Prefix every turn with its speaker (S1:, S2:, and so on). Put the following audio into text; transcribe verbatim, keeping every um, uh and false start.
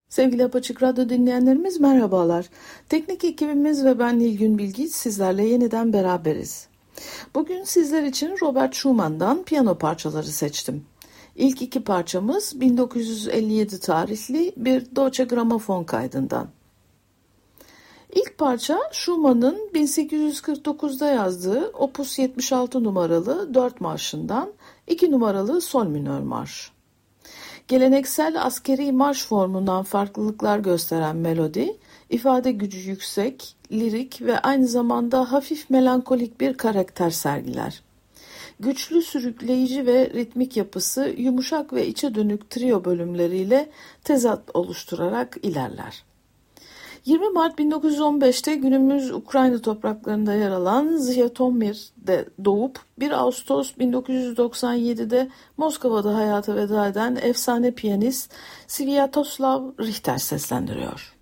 S1: Sevgili Apaçık Radyo dinleyenlerimiz merhabalar. Teknik ekibimiz ve ben Nilgün Bilgiç sizlerle yeniden beraberiz. Bugün sizler için Robert Schumann'dan piyano parçaları seçtim. İlk iki parçamız bin dokuz yüz elli yedi tarihli bir Deutsche Grammophon kaydından. İlk parça Schumann'ın bin sekiz yüz kırk dokuzda yazdığı Opus yetmiş altı numaralı dört marşından iki numaralı sol minör marş. Geleneksel askeri marş formundan farklılıklar gösteren melodi, ifade gücü yüksek, lirik ve aynı zamanda hafif melankolik bir karakter sergiler. Güçlü, sürükleyici ve ritmik yapısı yumuşak ve içe dönük trio bölümleriyle tezat oluşturarak ilerler. yirmi Mart bin dokuz yüz on beşte günümüz Ukrayna topraklarında yer alan Zhytomyr'de doğup bir Ağustos bin dokuz yüz doksan yedide Moskova'da hayata veda eden efsane piyanist Sviatoslav Richter seslendiriyor.